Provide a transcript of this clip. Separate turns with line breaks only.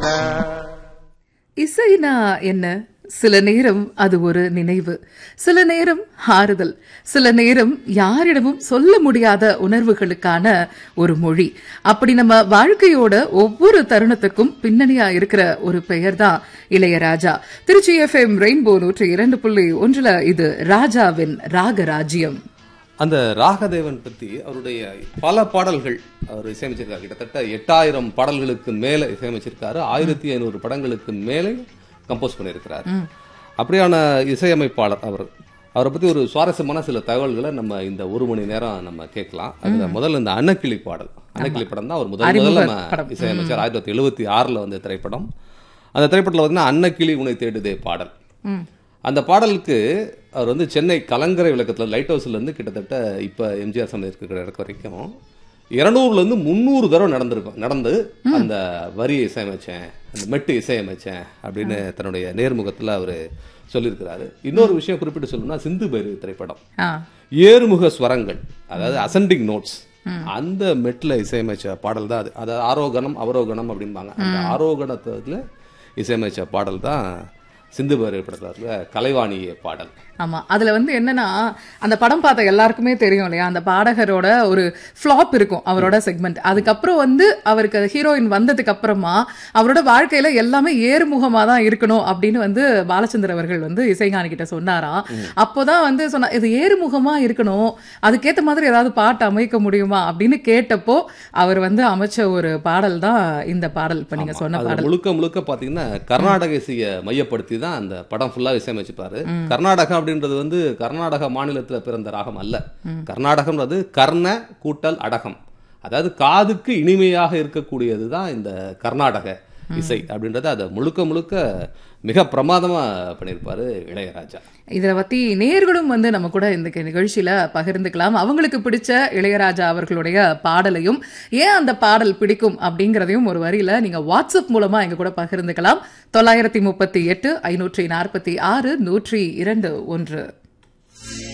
ராஜா.
இசைனா என்ன? சில நேரம் அது ஒரு நினைவு, சில நேரம் ஆறுதல், சில நேரம் யாரிடமும் சொல்ல முடியாத உணர்வுகளுக்கான ஒரு மொழி. அப்படி நம்ம வாழ்க்கையோட ஒவ்வொரு தருணத்துக்கும் பின்னணியா இருக்கிற ஒரு பெயர் தான் இளையராஜா. திருச்சி FM ரெயின்போ 102.1 இது ராஜாவின் ராகராஜ்யம்.
அந்த ராகதேவன் பத்தி அவருடைய பல பாடல்கள் அவர் இசையமைச்சிருக்காரு. கிட்டத்தட்ட 8000 பாடல்களுக்கு மேல இசையமைச்சிருக்காரு. 1500 படங்களுக்கு மேலே கம்போஸ் பண்ணியிருக்கிறார். அப்படியான இசையமைப்பாளர் அவர். அவரை பத்தி ஒரு சுவாரஸ்யமான சில தகவல்களை நம்ம இந்த ஒரு மணி நேரம் நம்ம கேட்கலாம். அதுல முதல்ல இந்த அன்னக்கிளி பாடல், அன்னக்கிளி படம் தான் அவர் முதல்ல இசையமைச்சார். 1976 வந்த திரைப்படம். அந்த திரைப்படத்தில் பார்த்தீங்கன்னா அன்னக்கிளி உன்னை தேடுதே பாடல். அந்த பாடலுக்கு அவர் வந்து சென்னை கலங்கரை விளக்கத்தில் லைட் ஹவுஸ்ல இருந்து கிட்டத்தட்ட இப்ப எம்ஜிஆர் சமையல் இருக்கிற இடத்து வரைக்கும் 200ல இருந்து 300 தடவை நடந்து அந்த வரியை இசையமைச்சேன், அந்த மெட்டு இசையமைச்சேன் அப்படின்னு தன்னுடைய நேர்முகத்துல அவரு சொல்லியிருக்கிறாரு. இன்னொரு விஷயம் குறிப்பிட்டு சொல்லணும்னா சிந்து பைரவி திரைப்படம் ஏறுமுக ஸ்வரங்கள், அதாவது அசெண்டிங் நோட்ஸ், அந்த மெட்ல இசையமைச்ச பாடல் தான் அது. அதாவது ஆரோகணம் அவரோகணம் அப்படிம்பாங்க. அந்த ஆரோகணத்துல இசையமைச்ச பாடல் தான் சிந்து பைரவி படத்துல கலைவாணி பாடல்.
ஆமா, அதுல வந்து என்னன்னா அந்த படம் பார்த்த எல்லாருக்குமே தெரியும் இல்லையா, அந்த பாடகரோட ஒரு ஃபிளாப் இருக்கும் அவரோட செக்மெண்ட். அதுக்கப்புறம் வந்து அவருக்கு ஹீரோயின் வந்ததுக்கு அப்புறமா அவரோட வாழ்க்கையில எல்லாமே ஏறுமுகமா தான் இருக்கணும் அப்படின்னு வந்து பாலச்சந்தர் அவர்கள் வந்து இசைஞானி கிட்ட சொன்னாராம். அப்போதான் வந்து சொன்னா இது ஏறுமுகமா இருக்கணும், அதுக்கேத்த மாதிரி ஏதாவது பாட்டு அமைக்க முடியுமா அப்படின்னு கேட்டப்போ அவர் வந்து அமைச்ச ஒரு பாடல் தான் இந்த பாடல். இப்ப நீங்க சொன்ன பாடல்
முழுக்க பாத்தீங்கன்னா கர்நாடக இசையை மையப்படுத்தி தான் அந்த படம் ஃபுல்லா இசையமைச்சுப்பாரு. கர்நாடகா அப்படின்றது வந்து கர்நாடக மாநிலத்தில் பிறந்த ராகம் அல்ல. கர்நாடகம்ன்றது கர்ண கூட்டல் அடகம், அதாவது காதுக்கு இனிமையாக இருக்கக்கூடியது தான் இந்த கர்நாடக இசை அப்படின்றத அதை முழுக்க மிக பிரமாதமா பண்ணியிருப்பாரு இளையராஜா.
இதை பத்தி நேர்களும் வந்து நம்ம கூட இந்த நிகழ்ச்சியில பகிர்ந்துக்கலாம். அவங்களுக்கு பிடிச்ச இளையராஜா அவர்களுடைய பாடலையும் ஏன் அந்த பாடல் பிடிக்கும் அப்படிங்கறதையும் ஒரு வரியில நீங்க வாட்ஸ்அப் மூலமா எங்க கூட பகிர்ந்துக்கலாம். 938 546 102 1.